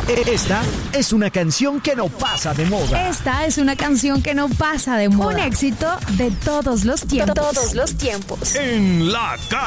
Esta es una canción que no pasa de moda. Esta es una canción que no pasa de moda. Un éxito de todos los tiempos. Todos los tiempos. En la